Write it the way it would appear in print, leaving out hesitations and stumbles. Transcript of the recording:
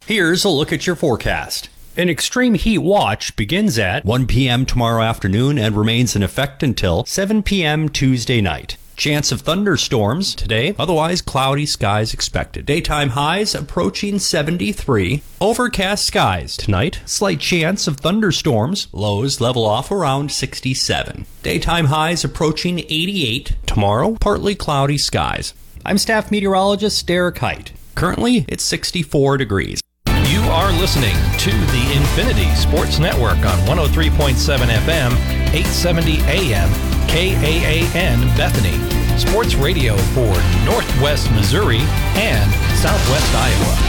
Here's a look at your forecast. An extreme heat watch begins at 1 p.m. tomorrow afternoon and remains in effect until 7 p.m. Tuesday night. Chance of thunderstorms today, otherwise cloudy skies expected. Daytime highs approaching 73. Overcast skies tonight, slight chance of thunderstorms. Lows level off around 67. Daytime highs approaching 88. Tomorrow, partly cloudy skies. I'm staff meteorologist Derek Height. Currently, it's 64 degrees. You are listening to the Infinity Sports Network on 103.7 FM, 870 AM, KAAN Bethany. Sports radio for Northwest Missouri and Southwest Iowa.